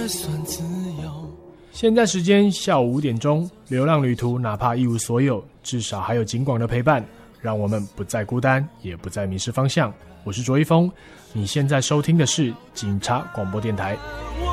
算自由。 现在时间下午5点钟，流浪旅途哪怕一无所有，至少还有警广的陪伴，让我们不再孤单，也不再迷失方向。我是卓一峰，你现在收听的是警察广播电台。